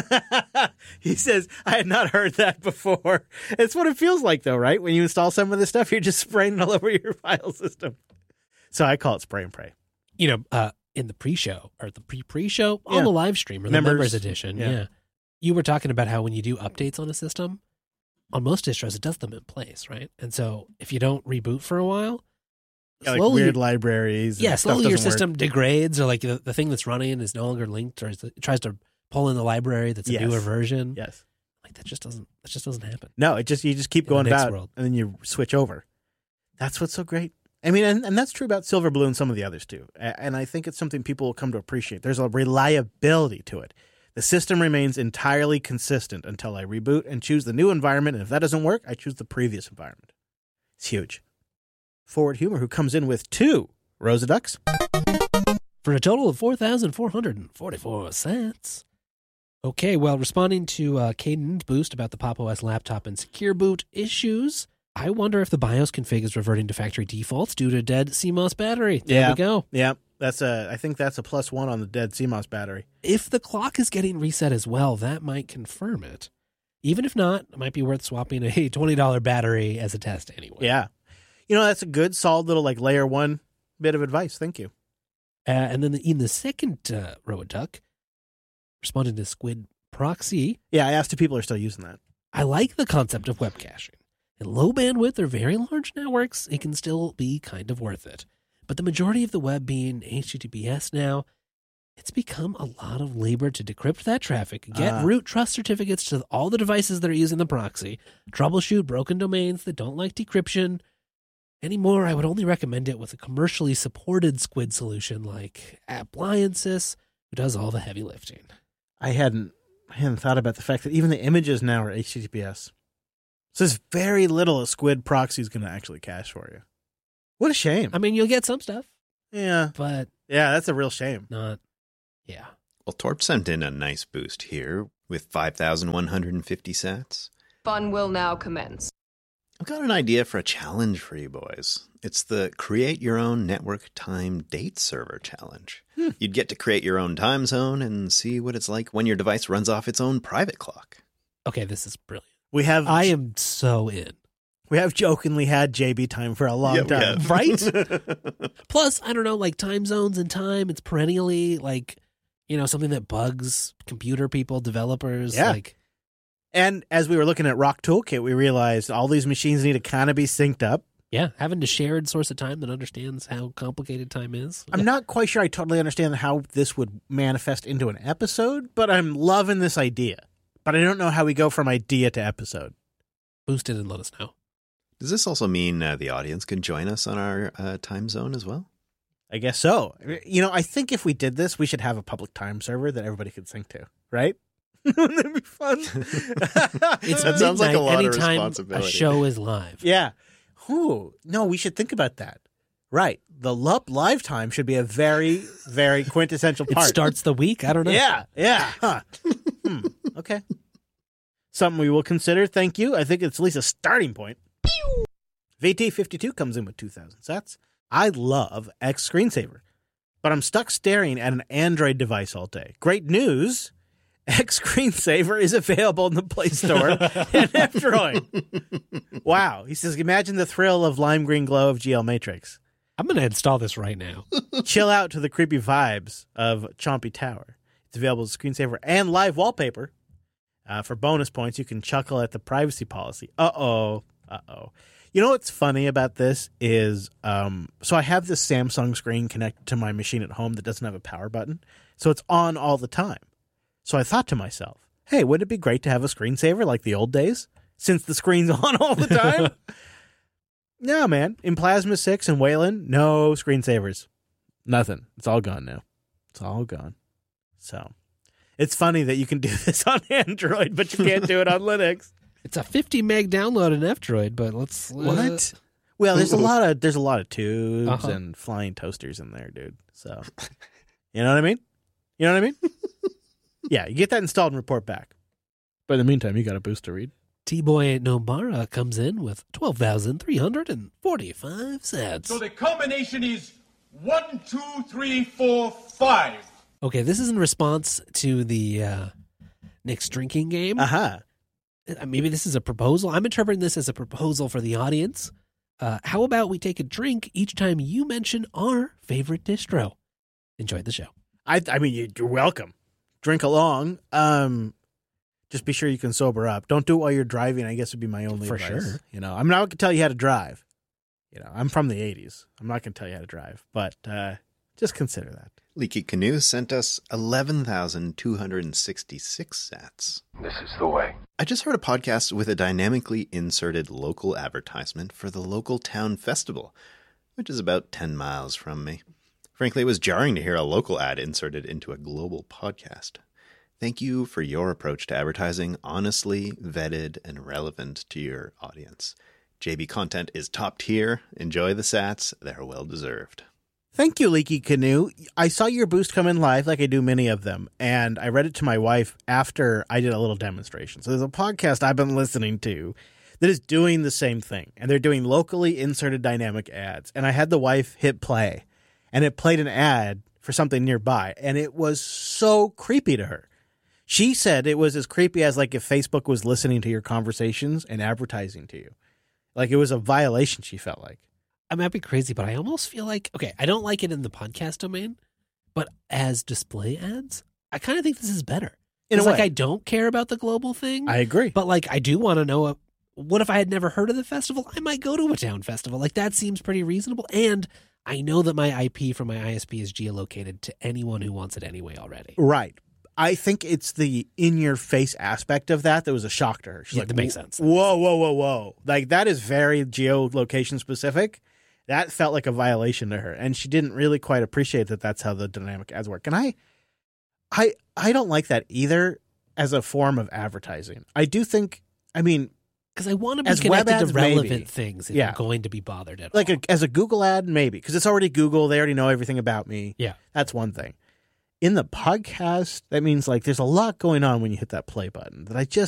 He says, I had not heard that before. It's what it feels like, though, right? When you install some of this stuff, you're just spraying it all over your file system. So I call it spray and pray. In the pre-show or the pre-show on the live stream or the members edition, you were talking about how when you do updates on a system, on most distros, it does them in place, right? And so if you don't reboot for a while, slowly, like weird libraries. Yeah, slowly your system degrades, or like the thing that's running is no longer linked, or it tries to pull in the library that's a newer version. Yes, like that just doesn't happen. No, you just keep going about, and then you switch over. That's what's so great. I mean, and that's true about Silverblue and some of the others too. And I think it's something people will come to appreciate. There's a reliability to it. The system remains entirely consistent until I reboot and choose the new environment. And if that doesn't work, I choose the previous environment. It's huge. Forward Humor, who comes in with 2 Rosa Ducks. For a total of 4,444 cents. Okay, well, responding to Caden's boost about the Pop! OS laptop and secure boot issues, I wonder if the BIOS config is reverting to factory defaults due to dead CMOS battery. There we go. Yeah, I think that's a +1 on the dead CMOS battery. If the clock is getting reset as well, that might confirm it. Even if not, it might be worth swapping a $20 battery as a test anyway. Yeah. That's a good, solid little like layer 1 bit of advice. Thank you. And then in the second row of duck, responding to Squid Proxy. Yeah, I asked if people are still using that. I like the concept of web caching. In low bandwidth or very large networks, it can still be kind of worth it. But the majority of the web being HTTPS now, it's become a lot of labor to decrypt that traffic, get root trust certificates to all the devices that are using the proxy, troubleshoot broken domains that don't like decryption. Anymore, I would only recommend it with a commercially supported Squid solution like Appliances, who does all the heavy lifting. I hadn't thought about the fact that even the images now are HTTPS. So there's very little a Squid proxy is going to actually cache for you. What a shame. I mean, you'll get some stuff. Yeah. But yeah, that's a real shame. not, yeah. Well, Torp sent in a nice boost here with 5,150 sats. Fun will now commence. I've got an idea for a challenge for you boys. It's the Create Your Own Network Time Date Server Challenge. You'd get to create your own time zone and see what it's like when your device runs off its own private clock. Okay, this is brilliant. I am so in. We have jokingly had JB time for a long time. Right? Plus, I don't know, like time zones and time, it's perennially like, something that bugs computer people, developers. Yeah. Like, and as we were looking at Rock Toolkit, we realized all these machines need to kind of be synced up. yeah, having a shared source of time that understands how complicated time is. I'm not quite sure I totally understand how this would manifest into an episode, but I'm loving this idea. But I don't know how we go from idea to episode. Boost it and let us know. Does this also mean the audience can join us on our time zone as well? I guess so. I think if we did this, we should have a public time server that everybody could sync to, right? Wouldn't that be fun? It's sounds like a midnight lot of anytime responsibility. a show is live. Yeah. Ooh, no, we should think about that. Right. The LUP live time should be a very, very quintessential It part. starts the week. I don't know. Yeah. Huh. Okay. Something we will consider. Thank you. I think it's at least a starting point. VT52 comes in with 2,000 sats. I love X Screensaver, but I'm stuck staring at an Android device all day. Great news. X Screensaver is available in the Play Store and Android. Wow. He says, imagine the thrill of lime green glow of GL Matrix. I'm going to install this right now. Chill out to the creepy vibes of Chompy Tower. It's available as Screensaver and live wallpaper. For bonus points, you can chuckle at the privacy policy. Uh-oh. You know what's funny about this is, so I have this Samsung screen connected to my machine at home that doesn't have a power button, so it's on all the time. So I thought to myself, hey, wouldn't it be great to have a screensaver like the old days, since the screen's on all the time? No, man. In Plasma 6 and Wayland, no screensavers. Nothing. It's all gone now. It's all gone. So it's funny that you can do this on Android, but you can't do it on Linux. It's a 50 meg download in F-Droid, but let's... What? Well, there's a lot of tubes and flying toasters in there, dude. So, you know what I mean? Yeah, you get that installed and report back. But in the meantime, you got a boost to read. T-Boy Nomara comes in with 12,345 sats. So the combination is 1, 2, 3, 4, 5. Okay, this is in response to the Nick's drinking game. Uh-huh. Maybe this is a proposal. I'm interpreting this as a proposal for the audience. How about we take a drink each time you mention our favorite distro? Enjoy the show. I mean, you're welcome. Drink along. Just be sure you can sober up. Don't do it while you're driving, I guess would be my only For advice. sure. I'm not going to tell you how to drive. I'm from the 80s. I'm not going to tell you how to drive. But just consider that. Leaky Canoe sent us 11,266 sats. This is the way. I just heard a podcast with a dynamically inserted local advertisement for the local town festival, which is about 10 miles from me. Frankly, it was jarring to hear a local ad inserted into a global podcast. Thank you for your approach to advertising, honestly, vetted, and relevant to your audience. JB content is top tier. Enjoy the sats. They're well deserved. Thank you, Leaky Canoe. I saw your boost come in live, like I do many of them, and I read it to my wife after I did a little demonstration. So there's a podcast I've been listening to that is doing the same thing, and they're doing locally inserted dynamic ads. And I had the wife hit play, and it played an ad for something nearby, and it was so creepy to her. She said it was as creepy as like if Facebook was listening to your conversations and advertising to you. Like it was a violation, she felt like. I might be crazy, but I almost feel like, okay, I don't like it in the podcast domain, but as display ads, I kind of think this is better. In a It's way. like I don't care about the global thing. I agree. But like I do want to know, what if I had never heard of the festival? I might go to a town festival. Like that seems pretty reasonable. And I know that my IP from my ISP is geolocated to anyone who wants it anyway already. Right. I think it's the in-your-face aspect of that was a shock to her. She's like, that makes sense. Whoa. Like, that is very geolocation specific. That felt like a violation to her. And she didn't really quite appreciate that that's how the dynamic ads work. And I don't like that either as a form of advertising. I do think, because I want to be as web connected ads, to relevant maybe. things if Yeah. I'm going to be bothered at like all. as a Google ad, maybe. Because it's already Google. They already know everything about me. Yeah. That's one thing. In the podcast, that means like there's a lot going on when you hit that play button that I just